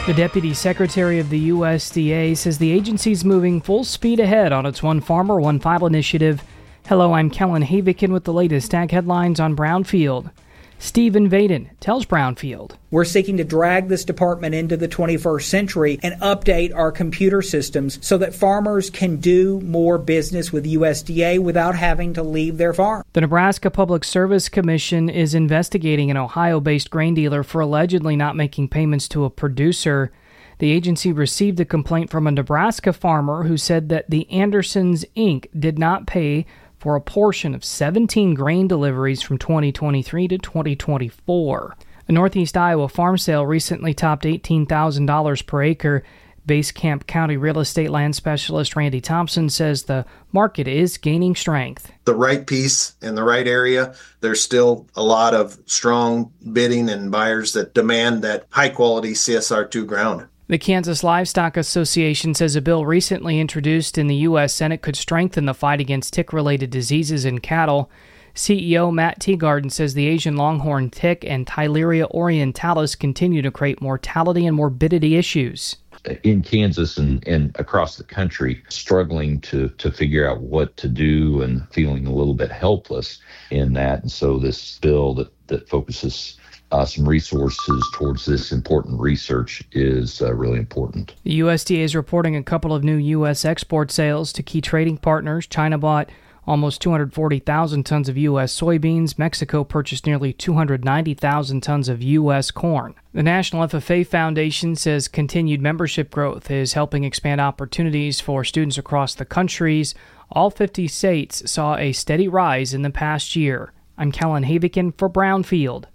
The Deputy Secretary of the USDA says the agency is moving full speed ahead on its One Farmer, One File initiative. Hello, I'm Kellen Havikin with the latest ag headlines on Brownfield. Stephen Vaden tells Brownfield. We're seeking to drag this department into the 21st century and update our computer systems so that farmers can do more business with USDA without having to leave their farm. The Nebraska Public Service Commission is investigating an Ohio-based grain dealer for allegedly not making payments to a producer. The agency received a complaint from a Nebraska farmer who said that the Andersons, Inc. did not pay for a portion of 17 grain deliveries from 2023 to 2024. A Northeast Iowa farm sale recently topped $18,000 per acre. Base Camp County real estate land specialist Randy Thompson says the market is gaining strength. The right piece in the right area, there's still a lot of strong bidding and buyers that demand that high-quality CSR2 ground. The Kansas Livestock Association says a bill recently introduced in the U.S. Senate could strengthen the fight against tick-related diseases in cattle. CEO Matt Teagarden says the Asian longhorn tick and Theileria orientalis continue to create mortality and morbidity issues. In Kansas and across the country, struggling to figure out what to do and feeling a little bit helpless in that. And so this bill that focuses some resources towards this important research is really important. The USDA is reporting a couple of new U.S. export sales to key trading partners. China bought almost 240,000 tons of U.S. soybeans. Mexico purchased nearly 290,000 tons of U.S. corn. The National FFA Foundation says continued membership growth is helping expand opportunities for students across the countries. All 50 states saw a steady rise in the past year. I'm Kellen Havikin for Brownfield.